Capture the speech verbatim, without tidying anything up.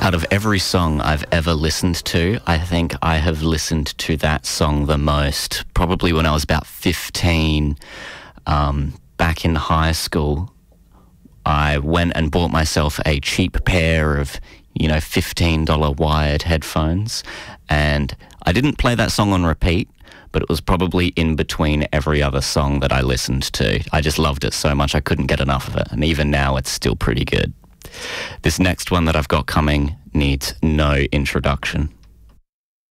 Out of every song I've ever listened to, I think I have listened to that song the most. Probably when I was about fifteen, um, back in high school, I went and bought myself a cheap pair of, you know, fifteen dollar wired headphones, and I didn't play that song on repeat, but it was probably in between every other song that I listened to. I just loved it so much I couldn't get enough of it, and even now it's still pretty good. This next one that I've got coming needs no introduction.